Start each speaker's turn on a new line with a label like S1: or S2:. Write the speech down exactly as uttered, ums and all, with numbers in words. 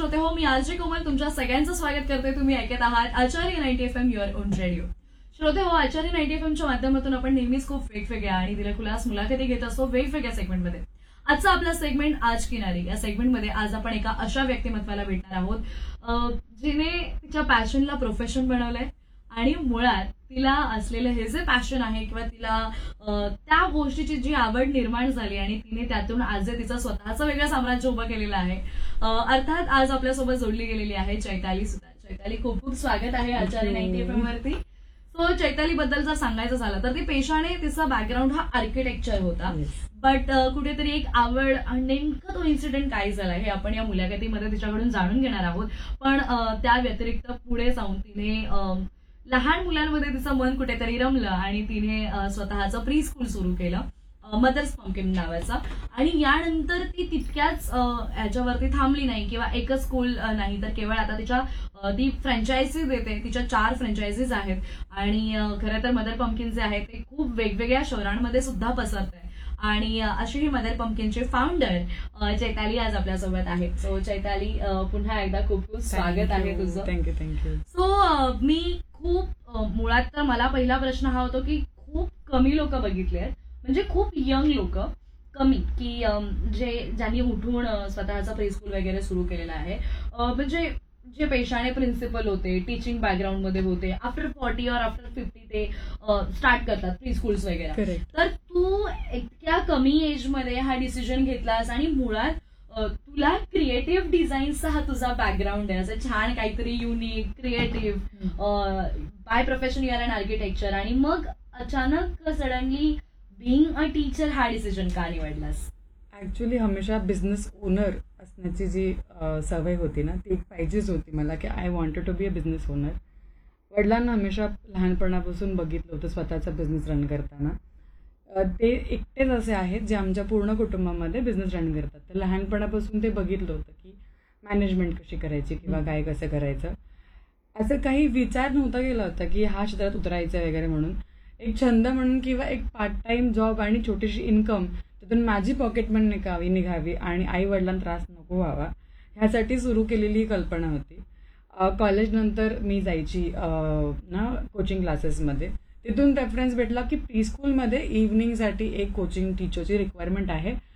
S1: श्रोते हो, मी आरजे कोमल तुमच्या सगळ्यांचं स्वागत करते. तुम्ही ऐकत आहात आचार्य ninety F am your on radio. श्रोते हो, आचार्य नाईन्टी एफ एमच्या माध्यमातून आपण नेहमीच खूप वेगवेगळ्या आणि दिलखुलास मुलाखती घेत असतो वेगवेगळ्या सेगमेंटमध्ये. आजचा आपला सेगमेंट आज किनारी. या सेगमेंटमध्ये आज आपण एका अशा व्यक्तिमत्वाला भेटणार आहोत जिने तिच्या पॅशनला प्रोफेशन बनवलंय आणि मुळात तिला असलेलं हे जे पॅशन आहे किंवा तिला त्या गोष्टीची जी आवड निर्माण झाली आणि तिने त्यातून आज तिचं स्वतःचं वेगळं साम्राज्य उभं केलेलं आहे. अर्थात आज आपल्यासोबत जोडली गेलेली आहे चैताली सुतार. चैताली, खूप खूप स्वागत आहे आचार्य नाईन्टी एफ एम वरती. सो चैताली बद्दल जर सांगायचं झालं तर ती पेशाने तिचा बॅकग्राऊंड हा आर्किटेक्चर होता, बट कुठेतरी एक आवड आणि नेमका तो इन्सिडेंट काय झाला हे आपण या मुलाखतीमध्ये तिच्याकडून जाणून घेणार आहोत. पण त्या व्यतिरिक्त पुढे जाऊन तिने लहान मुलांमध्ये तिचं मन कुठेतरी रमलं आणि तिने स्वतःचं प्री स्कूल सुरू केलं, मदर्स पंपकिन नावाचा. आणि यानंतर ती तितक्याच ह्याच्यावरती थांबली नाही किंवा एकच स्कूल नाही, तर केवळ आता तिच्या ती फ्रँचायझीज देते. तिच्या चार फ्रँचायझीज आहेत आणि खरं तर मदर पंपकिन जे आहे ते खूप वेगवेगळ्या शहरांमध्ये सुद्धा पसरत आहे. आणि अशी ही मदर पंपकिनचे फाउंडर चैताली आज आपल्यासोबत आहे. सो चैताली, पुन्हा एकदा खूप खूप स्वागत आहे तुझं.
S2: Thank you thank you.
S1: सो मी खूप मुळात तर मला पहिला प्रश्न हा होतो की खूप कमी लोक बघितले आहेत, म्हणजे खूप यंग लोक कमी, की जे ज्यांनी उठून स्वतःचा प्री स्कूल वगैरे सुरू केलेला आहे. म्हणजे जे पेशाने प्रिन्सिपल होते, टीचिंग बॅकग्राऊंड मध्ये होते, आफ्टर फॉर्टी और आफ्टर फिफ्टी ते स्टार्ट करतात प्री स्कूल्स वगैरे. तर तू इतक्या कमी एज मध्ये हा डिसिजन घेतलास आणि मुळात तुला क्रिएटिव्ह डिझाईनचा हा तुझा बॅकग्राऊंड आहे, असं छान काहीतरी unique creative, by profession you R an architecture, आणि मग अचानक सडनली बिईंग अ टीचर हा डिसिजन का निवडलास?
S2: ऍक्च्युली हमेशा बिझनेस ओनर असण्याची जी सवय होती ना, ती एक पाहिजेच होती मला, की I wanted to be a business owner. वडिलांना हमेशा लहानपणापासून बघितलं होतं स्वतःचा बिझनेस रन करताना. ते एकटेच असे आहेत जे आमच्या पूर्ण कुटुंबामध्ये बिझनेस रन करतात. तर लहानपणापासून ते बघितलं होतं की मॅनेजमेंट कशी करायची किंवा काय कसं करायचं. असं काही विचार नव्हता केला होता की ह्या क्षेत्रात उतरायचं वगैरे म्हणून. एक छंद म्हणून किंवा एक पार्ट टाइम जॉब आणि छोटीशी इन्कम, त्यातून माझी पॉकेट मनी निघावी निघावी आणि आई वडिलांना त्रास नको व्हावा, ह्यासाठी सुरू केलेली ही कल्पना होती. कॉलेजनंतर मी जायची ना कोचिंग क्लासेसमध्ये. तिथून रेफरन्स भेटला की प्री स्कूलमध्ये इव्हनिंगसाठी एक कोचिंग टीचरची रिक्वायरमेंट आहे